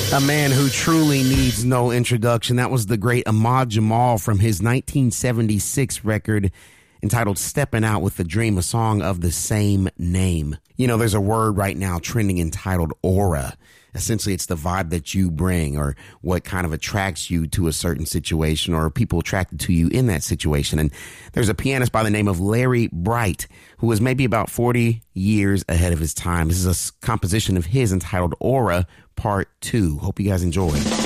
A man who truly needs no introduction. That was the great Ahmad Jamal from his 1976 record entitled Steppin' Out with the Dream, a song of the same name. You know, there's a word right now trending entitled aura. Essentially, it's the vibe that you bring or what kind of attracts you to a certain situation or people attracted to you in that situation. And there's a pianist by the name of Larry Bright who was maybe about 40 years ahead of his time. This is a composition of his entitled Aura Part 2. Hope you guys enjoy.